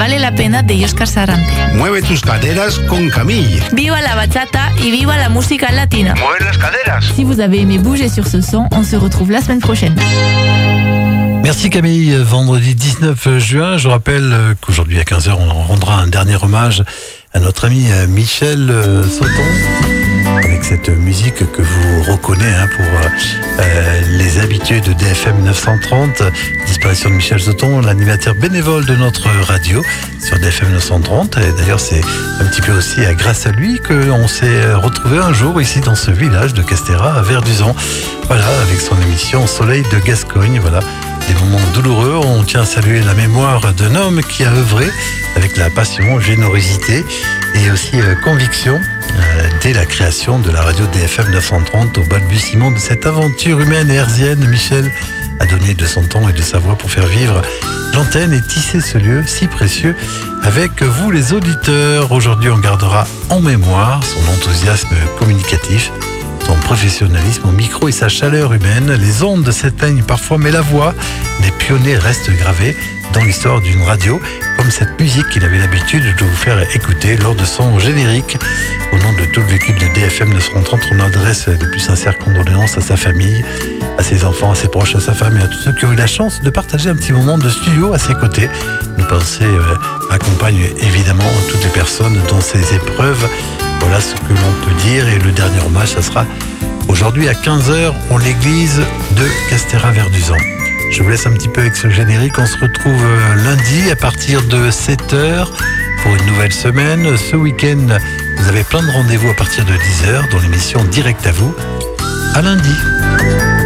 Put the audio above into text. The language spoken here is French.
vale la pena de Óscar Sarante. Mueve tus caderas con Camille. Viva la bachata y viva la música latina. Mueve las caderas. Si vous avez aimé bouger sur ce son, on se retrouve la semaine prochaine. Merci Camille. Vendredi 19 juin, je rappelle qu'aujourd'hui à 15h, on rendra un dernier hommage à notre ami Michel Sauton, avec cette musique que vous reconnaissez pour les habitués de DFM 930. Disparition de Michel Sauton, l'animateur bénévole de notre radio sur DFM 930. Et d'ailleurs, c'est un petit peu aussi grâce à lui qu'on s'est retrouvé un jour ici dans ce village de Castéra, à Verduzan. Voilà, avec son émission Soleil de Gascogne. Voilà, des moments douloureux. On tient à saluer la mémoire d'un homme qui a œuvré avec la passion, générosité et aussi conviction dès la création de la radio DFM 930. Au balbutiement de cette aventure humaine et hertzienne, Michel a donné de son temps et de sa voix pour faire vivre l'antenne et tisser ce lieu si précieux avec vous les auditeurs. Aujourd'hui, on gardera en mémoire son enthousiasme communicatif, son professionnalisme au micro et sa chaleur humaine. Les ondes s'éteignent parfois, mais la voix des pionniers reste gravée dans l'histoire d'une radio, comme cette musique qu'il avait l'habitude de vous faire écouter lors de son générique. Au nom de toute l'équipe de DFM 930, on adresse les plus sincères condoléances à sa famille, à ses enfants, à ses proches, à sa femme et à tous ceux qui ont eu la chance de partager un petit moment de studio à ses côtés. Nos pensées accompagnent évidemment toutes les personnes dans ces épreuves. Voilà ce que l'on peut dire. Et le dernier hommage, ça sera aujourd'hui à 15h en l'église de Castéra-Verduzan. Je vous laisse un petit peu avec ce générique. On se retrouve lundi à partir de 7h pour une nouvelle semaine. Ce week-end, vous avez plein de rendez-vous à partir de 10h dans l'émission Direct à vous. À lundi.